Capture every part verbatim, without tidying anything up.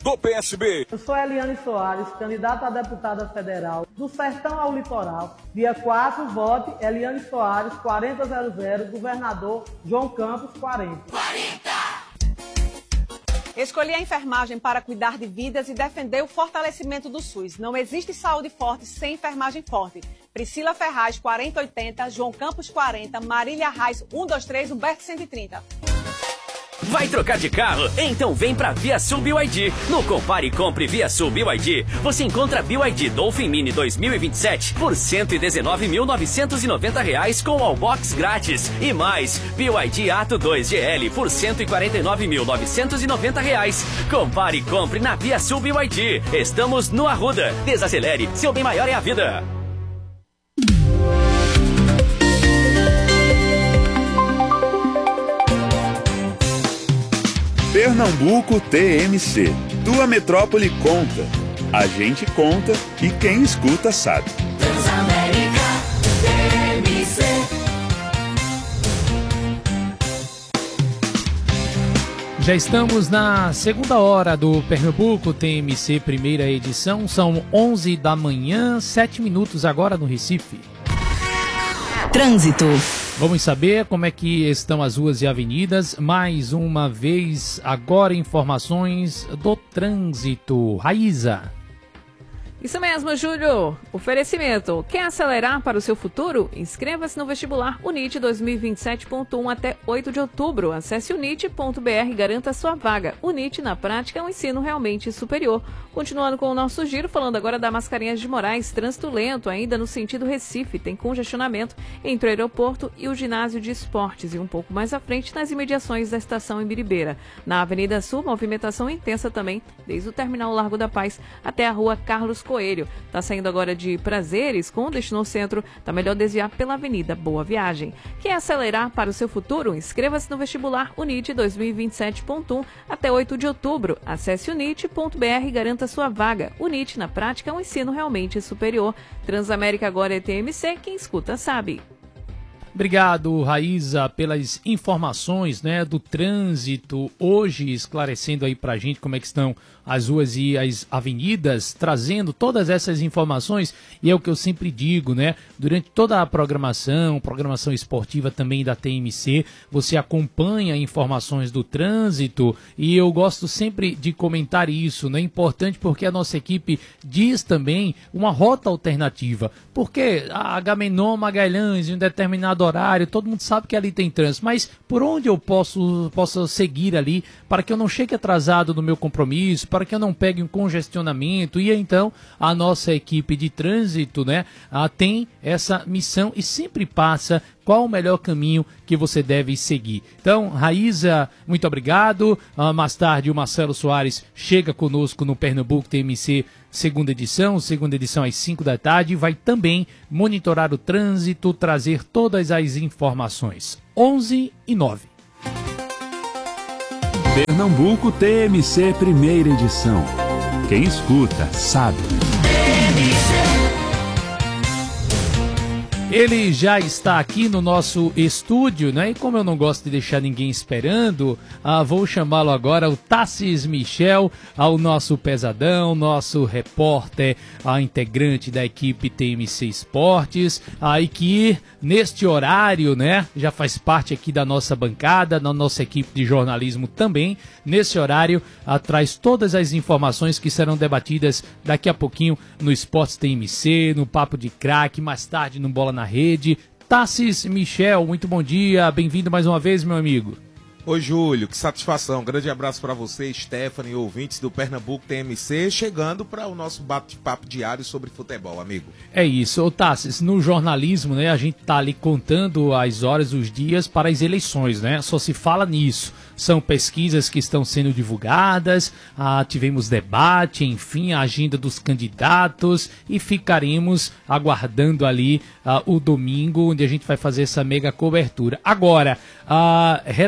do P S B. Eu sou Eliane Soares, candidata a deputada federal do Sertão ao Litoral. Dia quatro, vote Eliane Soares, quarenta zero zero, governador João Campos, quarenta. quarenta! Escolhi a enfermagem para cuidar de vidas e defender o fortalecimento do SUS. Não existe saúde forte sem enfermagem forte. Priscila Ferraz, quarenta oitenta, João Campos, quarenta, Marília Reis, cento e vinte e três, Humberto, cento e trinta. Vai trocar de carro? Então vem pra ViaSul B Y D. No Compare e Compre ViaSul B Y D, você encontra B Y D Dolphin Mini dois mil e vinte e sete por cento e dezenove mil novecentos e noventa reais com Allbox grátis. E mais, B Y D Ato dois G L por cento e quarenta e nove mil novecentos e noventa reais. Compare e Compre na ViaSul B Y D. Estamos no Arruda. Desacelere, seu bem maior é a vida. Pernambuco T M C. Tua metrópole conta. A gente conta e quem escuta sabe. Transamérica T M C. Já estamos na segunda hora do Pernambuco T M C, primeira edição. São onze da manhã, sete minutos agora no Recife. Trânsito. Vamos saber como é que estão as ruas e avenidas. Mais uma vez, agora informações do trânsito. Raíza. Isso mesmo, Júlio. Oferecimento. Quer acelerar para o seu futuro? Inscreva-se no vestibular UNIT dois mil e vinte e sete ponto um até oito de outubro. Acesse unit ponto b r e garanta sua vaga. UNIT, na prática, é um ensino realmente superior. Continuando com o nosso giro, falando agora da Mascarenhas de Moraes. Trânsito lento ainda no sentido Recife. Tem congestionamento entre o aeroporto e o ginásio de esportes. E um pouco mais à frente, nas imediações da estação Imbiribeira. Na Avenida Sul, movimentação intensa também, desde o terminal Largo da Paz até a rua Carlos Coelho. Tá saindo agora de Prazeres com destino ao centro. Tá melhor desviar pela Avenida Boa Viagem. Quer acelerar para o seu futuro? Inscreva-se no vestibular UNIT dois mil e vinte e sete ponto um até oito de outubro. Acesse unit ponto b r e garanta sua vaga. UNIT, na prática, é um ensino realmente superior. Transamérica agora é T M C, quem escuta sabe. Obrigado, Raíza, pelas informações, né, do trânsito, hoje esclarecendo aí pra gente como é que estão as ruas e as avenidas, trazendo todas essas informações, e é o que eu sempre digo, né, durante toda a programação, programação esportiva também da T M C, você acompanha informações do trânsito, e eu gosto sempre de comentar isso, né, importante porque a nossa equipe diz também uma rota alternativa, porque a Agamenon Magalhães, em um determinado horário, todo mundo sabe que ali tem trânsito, mas por onde eu posso, posso seguir ali para que eu não chegue atrasado no meu compromisso, para que eu não pegue um congestionamento? E então a nossa equipe de trânsito, né, a, tem essa missão e sempre passa qual o melhor caminho que você deve seguir. Então, Raíza, muito obrigado. Uh, mais tarde o Marcelo Soares chega conosco no Pernambuco T M C segunda edição, segunda edição às cinco da tarde, vai também monitorar o trânsito, trazer todas as informações. onze e nove. Pernambuco T M C, primeira edição. Quem escuta, sabe. Ele já está aqui no nosso estúdio, né? E como eu não gosto de deixar ninguém esperando, ah, vou chamá-lo agora, o Tassis Michel, ao nosso pesadão, nosso repórter, a integrante da equipe T M C Esportes, aí que neste horário, né, já faz parte aqui da nossa bancada, da nossa equipe de jornalismo também. Nesse horário, ah, traz todas as informações que serão debatidas daqui a pouquinho no Esportes T M C, no Papo de Craque, mais tarde no Bola na Rede. Tassis Michel, muito bom dia, bem-vindo mais uma vez, meu amigo. Oi, Júlio, que satisfação, grande abraço para você, Stephanie e ouvintes do Pernambuco T M C, chegando para o nosso bate-papo diário sobre futebol, amigo. É isso, ô Tassis, no jornalismo, né, a gente tá ali contando as horas, os dias para as eleições, né, só se fala nisso. São pesquisas que estão sendo divulgadas, ah, tivemos debate, enfim, a agenda dos candidatos e ficaremos aguardando ali ah, o domingo, onde a gente vai fazer essa mega cobertura. Agora, a reta final,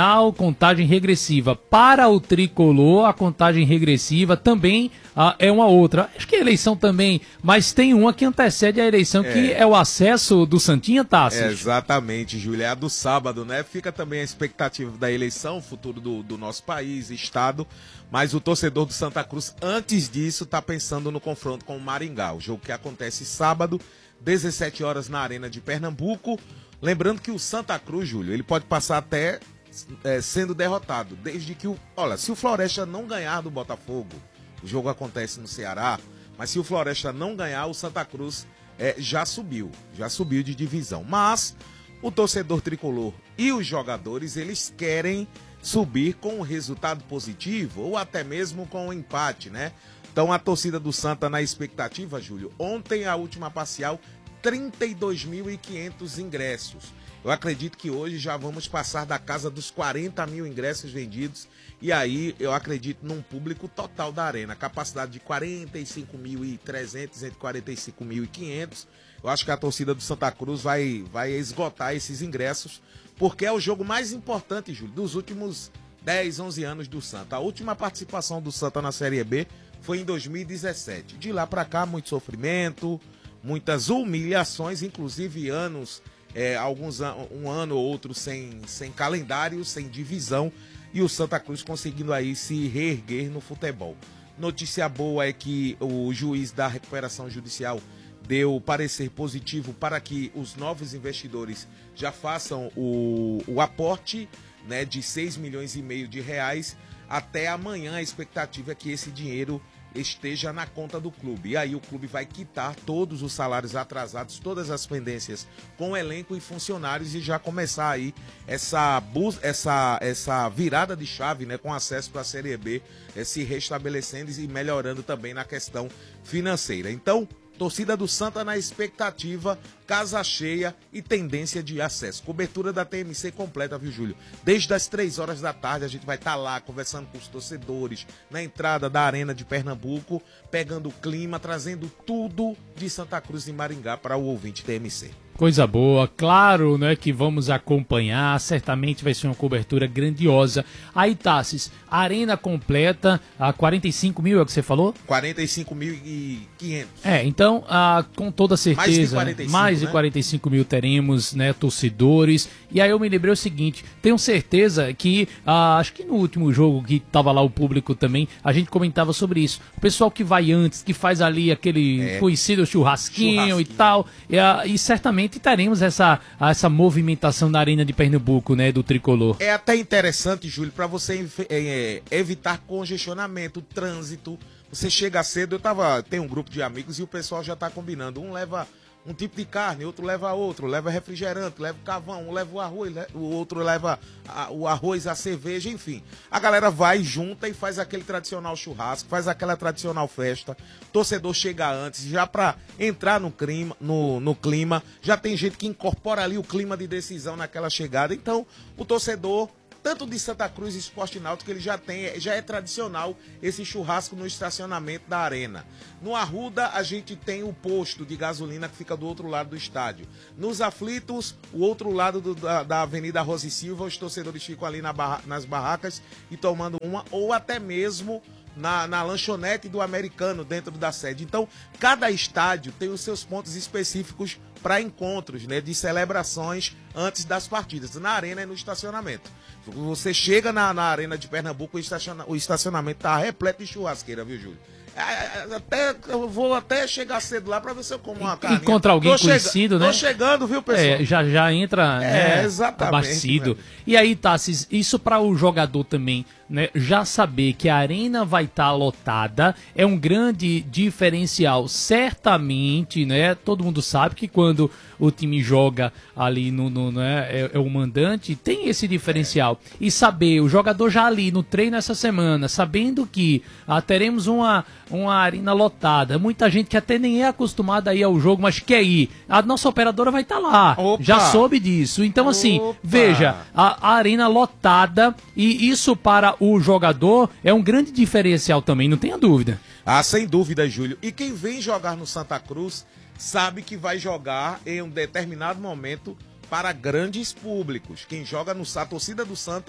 final, contagem regressiva. Para o tricolor, a contagem regressiva também ah, é uma outra. Acho que a eleição também, mas tem uma que antecede a eleição, é. que é o acesso do Santinha, Tassi. É, exatamente, Júlia. É a do sábado, né? Fica também a expectativa da eleição, futuro do, do nosso país, estado. Mas o torcedor do Santa Cruz, antes disso, está pensando no confronto com o Maringá. O jogo que acontece sábado, dezessete horas na Arena de Pernambuco. Lembrando que o Santa Cruz, Júlio, ele pode passar até é, sendo derrotado. Desde que o... Olha, se o Floresta não ganhar do Botafogo, o jogo acontece no Ceará, mas se o Floresta não ganhar, o Santa Cruz é, já subiu. Já subiu de divisão. Mas o torcedor tricolor e os jogadores, eles querem subir com um resultado positivo ou até mesmo com um empate, né? Então a torcida do Santa na expectativa, Júlio. Ontem a última parcial, trinta e dois mil e quinhentos ingressos. Eu acredito que hoje já vamos passar da casa dos quarenta mil ingressos vendidos. E aí eu acredito num público total da arena. Capacidade de quarenta e cinco mil e trezentos, entre quarenta e cinco mil e quinhentos. Eu acho que a torcida do Santa Cruz vai, vai esgotar esses ingressos. Porque é o jogo mais importante, Júlio, dos últimos dez, onze anos do Santa. A última participação do Santa na Série B foi em dois mil e dezessete. De lá para cá, muito sofrimento, muitas humilhações, inclusive anos, é, alguns an um ano ou outro sem, sem calendário, sem divisão, e o Santa Cruz conseguindo aí se reerguer no futebol. Notícia boa é que o juiz da recuperação judicial deu parecer positivo para que os novos investidores já façam o, o aporte, né, de seis milhões e meio de reais. Até amanhã a expectativa é que esse dinheiro esteja na conta do clube. E aí o clube vai quitar todos os salários atrasados, todas as pendências com elenco e funcionários e já começar aí essa, essa, essa virada de chave, né, com acesso para a Série B, é, se restabelecendo e melhorando também na questão financeira. Então, torcida do Santa na expectativa, casa cheia e tendência de acesso. Cobertura da T M C completa, viu, Júlio? Desde as três horas da tarde a gente vai estar tá lá conversando com os torcedores, na entrada da Arena de Pernambuco, pegando o clima, trazendo tudo de Santa Cruz e Maringá para o ouvinte T M C. Coisa boa, claro, né, que vamos acompanhar, certamente vai ser uma cobertura grandiosa. Aí, Tassis, arena completa, a quarenta e cinco mil é o que você falou? quarenta e cinco mil e quinhentos. É, então, ah, com toda certeza, mais de quarenta e cinco, mais de né? quarenta e cinco mil teremos, né, torcedores. E aí eu me lembrei o seguinte, tenho certeza que, ah, acho que no último jogo que tava lá o público também, a gente comentava sobre isso. O pessoal que vai antes, que faz ali aquele é. conhecido churrasquinho, churrasquinho e tal, e, ah, e certamente e teremos essa, essa movimentação na Arena de Pernambuco, né, do tricolor. É até interessante, Júlio, para você é, evitar congestionamento, trânsito. Você chega cedo, eu tava, tem um grupo de amigos e o pessoal já tá combinando. Um leva um tipo de carne, outro leva outro, leva refrigerante, leva carvão, um leva o arroz, o outro leva a, o arroz, a cerveja, enfim. A galera vai, junta e faz aquele tradicional churrasco, faz aquela tradicional festa. Torcedor chega antes, já para entrar no clima, no, no clima. Já tem gente que incorpora ali o clima de decisão naquela chegada. Então, o torcedor, tanto de Santa Cruz e Esporte Náutico, ele já tem, já é tradicional esse churrasco no estacionamento da arena. No Arruda, a gente tem o posto de gasolina que fica do outro lado do estádio. Nos Aflitos, o outro lado do, da, da Avenida Rosa e Silva, os torcedores ficam ali na barra, nas barracas e tomando uma, ou até mesmo na, na lanchonete do Americano, dentro da sede. Então, cada estádio tem os seus pontos específicos para encontros, né, de celebrações antes das partidas, na arena e no estacionamento. Você chega na, na Arena de Pernambuco, o, estaciona, o estacionamento tá repleto de churrasqueira, viu, Júlio? É, até, eu vou até chegar cedo lá para ver se eu como uma carne. Encontra alguém tô conhecido, chega, né? Tô chegando, viu, pessoal? É, já, já entra, é, né, exatamente, abastecido. E aí, Tassis, isso para o jogador também, né, já saber que a arena vai estar tá lotada é um grande diferencial. Certamente, né, todo mundo sabe que quando o time joga ali no, no né, é, é o mandante, tem esse diferencial. É. E saber, o jogador já ali no treino essa semana, sabendo que ah, teremos uma, uma arena lotada, muita gente que até nem é acostumada a ir ao jogo, mas quer ir, a nossa operadora vai estar tá lá. Opa. Já soube disso. Então, assim, Opa. veja, a, a arena lotada, e isso para o jogador é um grande diferencial também, não tenha dúvida. Ah, sem dúvida, Júlio. E quem vem jogar no Santa Cruz sabe que vai jogar em um determinado momento para grandes públicos. Quem joga no a torcida do Santa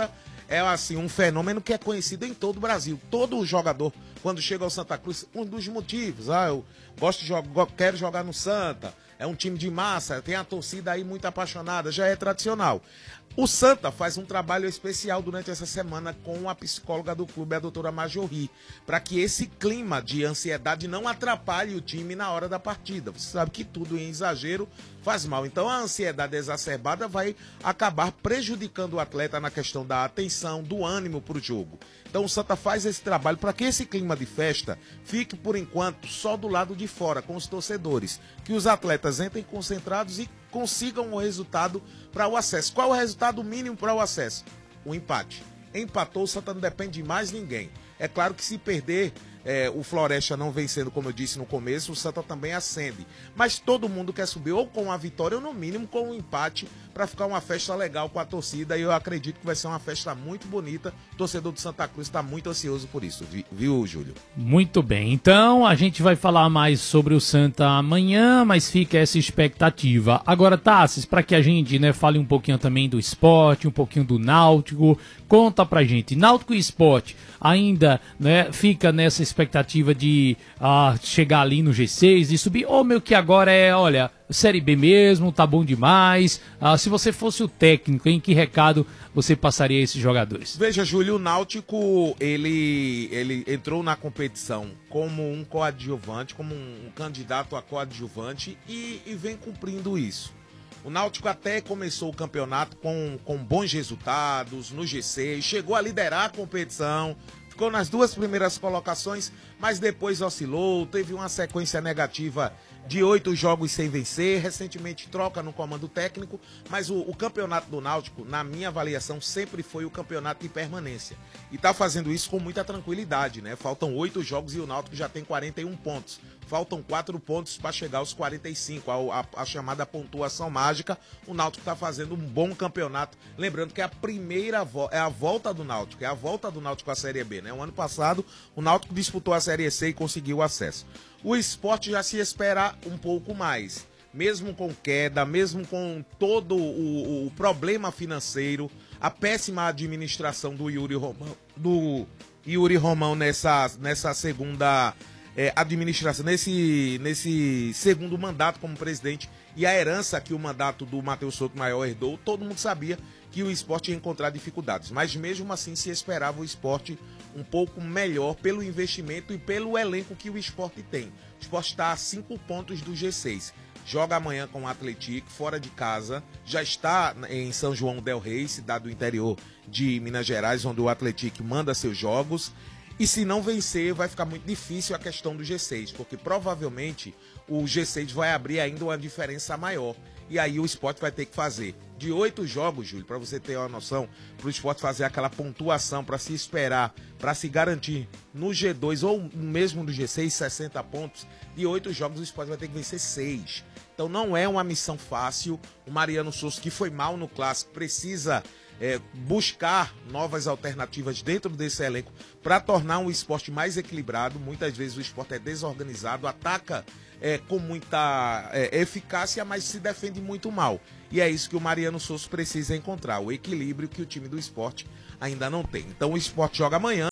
é assim um fenômeno que é conhecido em todo o Brasil. Todo jogador, quando chega ao Santa Cruz, um dos motivos, ah, eu gosto de jogar, quero jogar no Santa, é um time de massa, tem a torcida aí muito apaixonada, já é tradicional. O Santa faz um trabalho especial durante essa semana com a psicóloga do clube, a doutora Majorri, para que esse clima de ansiedade não atrapalhe o time na hora da partida. Você sabe que tudo em exagero faz mal. Então a ansiedade exacerbada vai acabar prejudicando o atleta na questão da atenção, do ânimo para o jogo. Então o Santa faz esse trabalho para que esse clima de festa fique, por enquanto, só do lado de fora, com os torcedores. Que os atletas entrem concentrados e consigam o resultado para o acesso. Qual é o resultado mínimo para o acesso? O empate. Empatou, o Santa não depende de mais ninguém. É claro que se perder, é, o Floresta não vencendo, como eu disse no começo, o Santa também acende. Mas todo mundo quer subir ou com a vitória ou no mínimo com um empate para ficar uma festa legal com a torcida. E eu acredito que vai ser uma festa muito bonita. O torcedor do Santa Cruz está muito ansioso por isso, viu, Júlio? Muito bem. Então a gente vai falar mais sobre o Santa amanhã, mas fica essa expectativa. Agora, Tassis, para que a gente, né, fale um pouquinho também do esporte, um pouquinho do Náutico, conta pra gente. Náutico e Esporte ainda, né, fica nessa expectativa de ah, chegar ali no G seis e subir, ou meio que agora é, olha, Série B mesmo, tá bom demais. Ah, se você fosse o técnico, em que recado você passaria a esses jogadores? Veja, Júlio, o Náutico, ele, ele entrou na competição como um coadjuvante, como um, um candidato a coadjuvante e, e vem cumprindo isso. O Náutico até começou o campeonato com, com bons resultados no G seis, chegou a liderar a competição, ficou nas duas primeiras colocações, mas depois oscilou, teve uma sequência negativa de oito jogos sem vencer, recentemente troca no comando técnico, mas o, o campeonato do Náutico, na minha avaliação, sempre foi o campeonato de permanência. E está fazendo isso com muita tranquilidade, né? Faltam oito jogos e o Náutico já tem quarenta e um pontos. Faltam quatro pontos para chegar aos quarenta e cinco, a, a, a chamada pontuação mágica. O Náutico está fazendo um bom campeonato. Lembrando que é a primeira vo- é a volta do Náutico, é a volta do Náutico à Série B, né? O ano passado, o Náutico disputou a Série C e conseguiu o acesso. O Sport já se espera um pouco mais. Mesmo com queda, mesmo com todo o, o problema financeiro, a péssima administração do Yuri Romão, do Yuri Romão nessa, nessa segunda é, administração, nesse, nesse segundo mandato como presidente, e a herança que o mandato do Matheus Sotomayor herdou, todo mundo sabia que o Sport ia encontrar dificuldades. Mas mesmo assim se esperava o Sport um pouco melhor pelo investimento e pelo elenco que o Sport tem. O Sport está a cinco pontos do G seis. Joga amanhã com o Atlético, fora de casa. Já está em São João del Rei, cidade do interior de Minas Gerais, onde o Atlético manda seus jogos. E se não vencer, vai ficar muito difícil a questão do G seis, porque provavelmente o G seis vai abrir ainda uma diferença maior. E aí o Sport vai ter que fazer de oito jogos, Júlio, para você ter uma noção, para o Sport fazer aquela pontuação, para se esperar, para se garantir no G dois ou mesmo no G seis, sessenta pontos. De oito jogos o Sport vai ter que vencer seis. Então não é uma missão fácil. O Mariano Souza, que foi mal no Clássico, precisa é, buscar novas alternativas dentro desse elenco para tornar um esporte mais equilibrado. Muitas vezes o esporte é desorganizado, ataca é, com muita é, eficácia, mas se defende muito mal. E é isso que o Mariano Souza precisa encontrar, o equilíbrio que o time do esporte ainda não tem. Então o esporte joga amanhã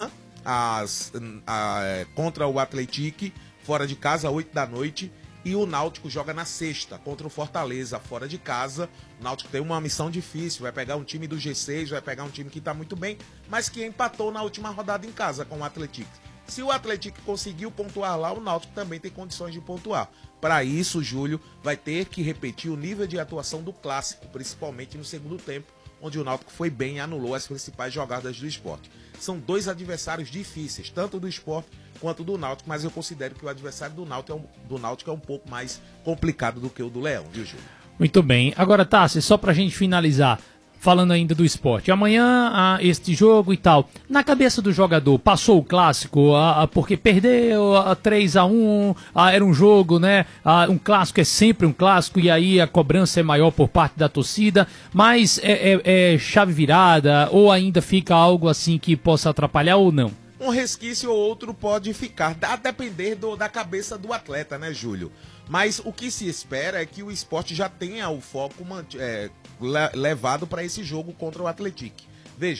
às, a, contra o Atlético, fora de casa, oito da noite. E o Náutico joga na sexta, contra o Fortaleza, fora de casa. O Náutico tem uma missão difícil, vai pegar um time do G seis, vai pegar um time que está muito bem, mas que empatou na última rodada em casa com o Atlético. Se o Atlético conseguiu pontuar lá, o Náutico também tem condições de pontuar. Para isso, Júlio vai ter que repetir o nível de atuação do Clássico, principalmente no segundo tempo, onde o Náutico foi bem e anulou as principais jogadas do esporte. São dois adversários difíceis, tanto do esporte quanto do Náutico, mas eu considero que o adversário do Náutico é um, do Náutico é um pouco mais complicado do que o do Leão, viu, Júlio? Muito bem. Agora, Tassi, só pra gente finalizar, falando ainda do esporte. Amanhã, ah, este jogo e tal. Na cabeça do jogador, passou o clássico, ah, ah, porque perdeu ah, três a um, ah, era um jogo, né? Ah, um clássico é sempre um clássico, e aí a cobrança é maior por parte da torcida, mas é, é, é chave virada, ou ainda fica algo assim que possa atrapalhar ou não? Um resquício ou outro pode ficar, a depender do, da cabeça do atleta, né, Júlio? Mas o que se espera é que o esporte já tenha o foco é, levado para esse jogo contra o Atlético. Veja,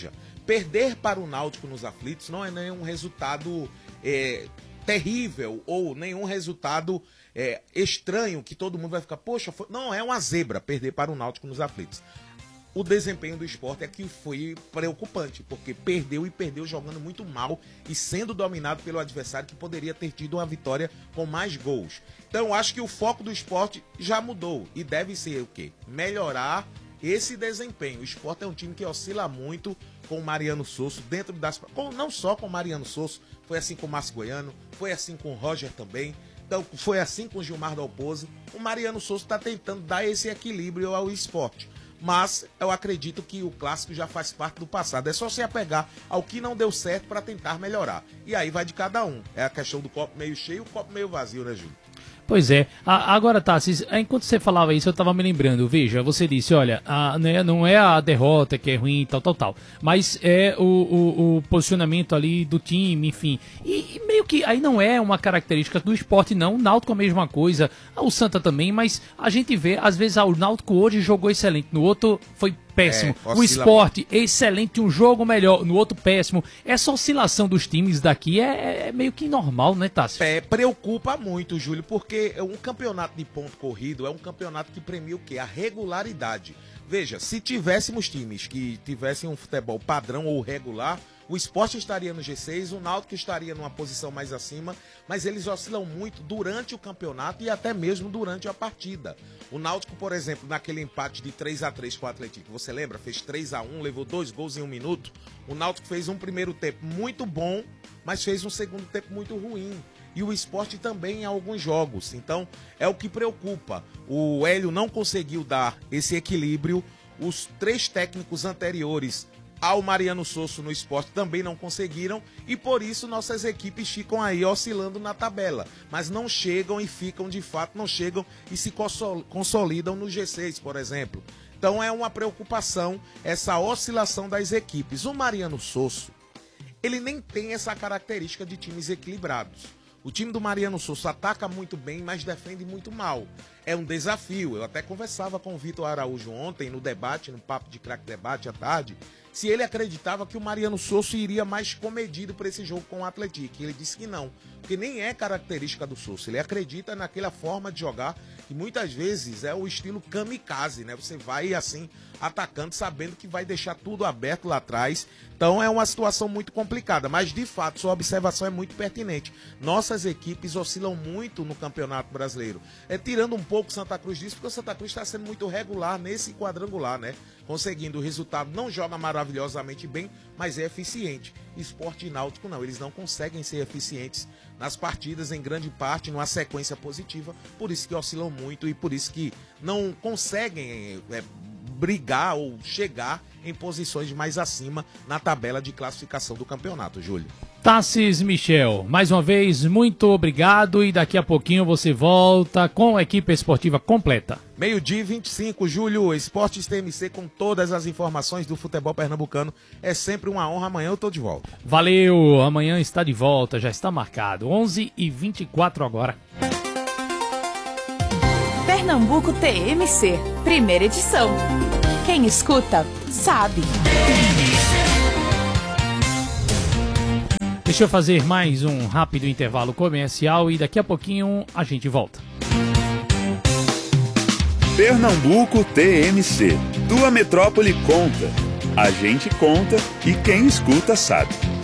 perder para o Náutico nos aflitos não é nenhum resultado é, terrível ou nenhum resultado é, estranho que todo mundo vai ficar, poxa, foi... não é uma zebra perder para o Náutico nos aflitos. O desempenho do Sport é que foi preocupante, porque perdeu e perdeu jogando muito mal e sendo dominado pelo adversário que poderia ter tido uma vitória com mais gols. Então eu acho que o foco do Sport já mudou e deve ser o quê? Melhorar esse desempenho. O Sport é um time que oscila muito com o Mariano Sosso dentro das... Com, não só com o Mariano Sosso, foi assim com o Márcio Goiano, foi assim com o Roger também, então foi assim com o Gilmar Dalpozo. O Mariano Sosso está tentando dar esse equilíbrio ao Sport. Mas eu acredito que o clássico já faz parte do passado. É só se apegar ao que não deu certo para tentar melhorar. E aí vai de cada um. É a questão do copo meio cheio e o copo meio vazio, né, Júlio? Pois é. A, agora, Tassis, enquanto você falava isso, eu tava me lembrando. Veja, você disse, olha, a, né, não é a derrota que é ruim, tal, tal, tal. Mas é o, o, o posicionamento ali do time, enfim. E, e meio que aí não é uma característica do esporte, não. O Náutico é a mesma coisa, o Santa também, mas a gente vê, às vezes, ah, o Náutico hoje jogou excelente, no outro foi péssimo. É, o Sport, excelente, um jogo melhor, no outro péssimo. Essa oscilação dos times daqui é, é meio que normal, né, Tássio? É, preocupa muito, Júlio, porque um campeonato de ponto corrido é um campeonato que premia o quê? A regularidade. Veja, se tivéssemos times que tivessem um futebol padrão ou regular, o Sport estaria no G seis, o Náutico estaria numa posição mais acima, mas eles oscilam muito durante o campeonato e até mesmo durante a partida. O Náutico, por exemplo, naquele empate de três a três com o Atlético, você lembra? Fez três a um, levou dois gols em um minuto. O Náutico fez um primeiro tempo muito bom, mas fez um segundo tempo muito ruim. E o Sport também em alguns jogos. Então, é o que preocupa. O Hélio não conseguiu dar esse equilíbrio. Os três técnicos anteriores ao Mariano Sosso no Sport também não conseguiram e por isso nossas equipes ficam aí oscilando na tabela, mas não chegam e ficam de fato, não chegam e se consolidam no G seis, por exemplo. Então é uma preocupação essa oscilação das equipes. O Mariano Sosso, ele nem tem essa característica de times equilibrados. O time do Mariano Sosso ataca muito bem, mas defende muito mal. É um desafio. Eu até conversava com o Vitor Araújo ontem no debate, no Papo de Craque Debate à tarde, se ele acreditava que o Mariano Sosso iria mais comedido para esse jogo com o Atlético. Ele disse que não, porque nem é característica do Sosso. Ele acredita naquela forma de jogar que muitas vezes é o estilo kamikaze, né? Você vai assim atacando sabendo que vai deixar tudo aberto lá atrás. Então é uma situação muito complicada, mas de fato sua observação é muito pertinente. Nossas equipes oscilam muito no Campeonato Brasileiro. É tirando um pouco o Santa Cruz disso, porque o Santa Cruz está sendo muito regular nesse quadrangular, né? Conseguindo o resultado, não joga maravilhosamente bem, mas é eficiente. Sport e Náutico não, eles não conseguem ser eficientes nas partidas, em grande parte, numa sequência positiva, por isso que oscilam muito e por isso que não conseguem é, brigar ou chegar em posições mais acima na tabela de classificação do campeonato, Júlio. Tassis Michel, mais uma vez, muito obrigado e daqui a pouquinho você volta com a equipe esportiva completa. Meio-dia e vinte e cinco, Júlio, Esportes T M C com todas as informações do futebol pernambucano. É sempre uma honra, amanhã eu tô de volta. Valeu, amanhã está de volta, já está marcado, onze e vinte e quatro agora. Pernambuco T M C, primeira edição. Quem escuta, sabe. Deixa eu fazer mais um rápido intervalo comercial e daqui a pouquinho a gente volta. Pernambuco T M C. Tua metrópole conta. A gente conta e quem escuta sabe.